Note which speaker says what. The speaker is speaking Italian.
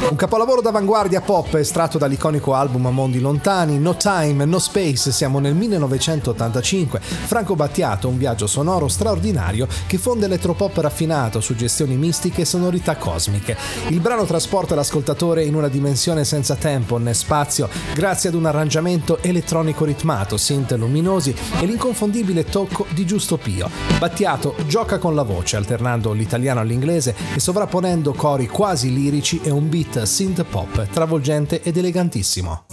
Speaker 1: Un capolavoro d'avanguardia pop estratto dall'iconico album A Mondi Lontani, No Time, No Space, siamo nel 1985. Franco Battiato, un viaggio sonoro straordinario che fonde eletropop raffinato, suggestioni mistiche e sonorità cosmiche. Il brano trasporta l'ascoltatore in una dimensione senza tempo né spazio grazie ad un arrangiamento elettronico ritmato, synth luminosi e l'inconfondibile tocco di Giusto Pio. Battiato gioca con la voce, alternando l'italiano all'inglese e sovrapponendo cori quasi lirici e un beat synth pop travolgente ed elegantissimo.